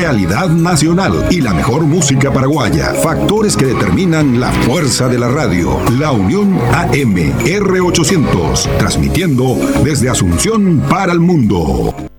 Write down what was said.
realidad nacional y la mejor música paraguaya. Factores que determinan la fuerza de la radio. La Unión AM R800, transmitiendo desde Asunción para el mundo.